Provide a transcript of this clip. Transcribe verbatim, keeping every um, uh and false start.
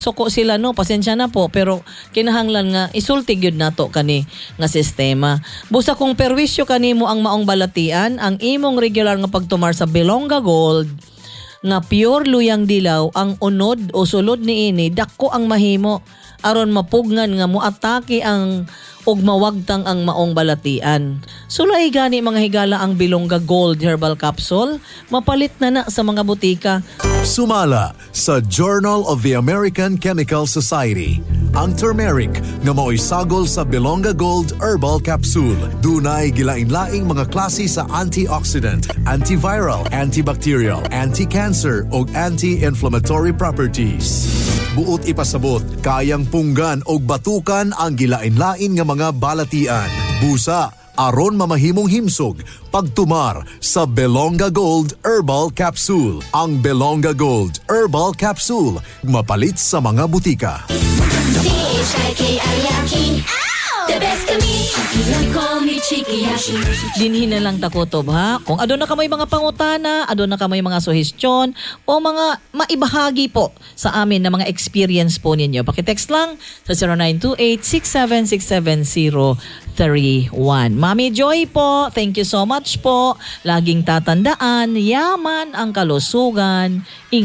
Suko sila no, pasensya na po, pero kinahanglan nga isulti gyud nato kani nga sistema. Busa kung perwisyo kanimo ang maong balatian, ang imong regular nga pagtumar sa Belonga Gold nga pure luyang dilaw, ang unod o sulod niini dako ang mahimo aron mapugnan nga moatake ang ug mawagtang ang maong balatian. Sulay gani mga higala ang Belonga Gold Herbal Capsule, mapalit na na sa mga butika. Sumala sa Journal of the American Chemical Society ang turmeric nga mao'y sagol sa Belonga Gold Herbal Capsule. Dunay gilain-laing mga klase sa antioxidant, antiviral, antibacterial, anti-cancer ug anti-inflammatory properties. Buot ipasabot, kayang punggan og batukan ang gilain-lain nga mga balatian. Busa aron mamahimong himsog pagtumar sa Belonga Gold Herbal Capsule. Ang Belonga Gold Herbal Capsule mapalit sa mga butika. The best to me, you call me Cheeky Yashi. Dinhin na lang takotob ha. Kung adon na kamay mga pangutana, adon na kamay mga suhestyon o mga maibahagi po sa amin na mga experience po ninyo. Pakitext lang sa zero nine two eight, six seven six seven zero three one. Mami Joy po, thank you so much po. Laging tatandaan, yaman ang kalusugan.